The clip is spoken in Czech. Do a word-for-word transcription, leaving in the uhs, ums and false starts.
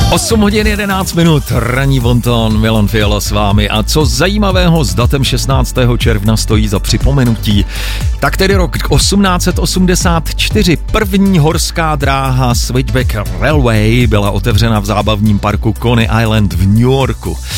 osm hodin jedenáct minut, ranní bonton, Milan Fiala s vámi. A co zajímavého s datem šestnáctého června stojí za připomenutí? Tak tedy rok osmnáct set osmdesát čtyři. První horská dráha Switchback Railway byla otevřena v zábavním parku Coney Island v New Yorku.